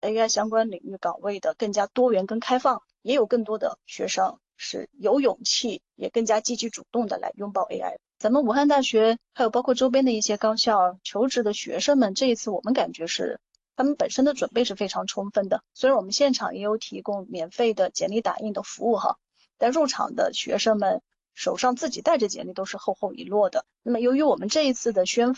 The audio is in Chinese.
AI 相关领域岗位的更加多元跟开放，也有更多的学生是有勇气，也更加积极主动的来拥抱 AI。咱们武汉大学还有包括周边的一些高校求职的学生们，这一次我们感觉是他们本身的准备是非常充分的。虽然我们现场也有提供免费的简历打印的服务哈，但入场的学生们手上自己带着简历都是厚厚一摞的。那么由于我们这一次的宣